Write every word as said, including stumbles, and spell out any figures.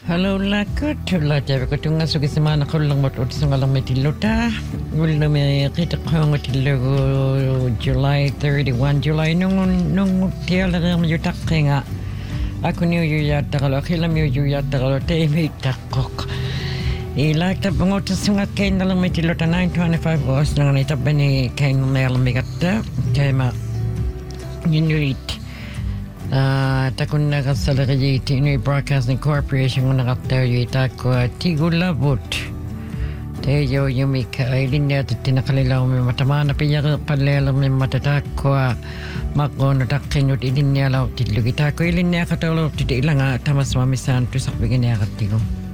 Hello lakot la tabi ko tunga sugi semana ko lang mot ut sunga lang metilota ul na me kita ko ng tilo July thirty-one July nung nung tiala ng yutak nga ako niyo yata kalo kilam niyo yata kalo te me takok ila ta bangot sunga kain lang metilota nine twenty-five was nang ni tabani kain na lang megata tema inuit Uh, takun na kasalari Tinoy Broadcasting Corporation ng nakatayo ko tigula bot tayo yumika ay linya at tinakalilaw may matama na piya palelo may matatak ko mako natakin ut ilinya law tidlugita ko ilinya katalo titi ilang tamas mamisan tu sakbigin ya katigo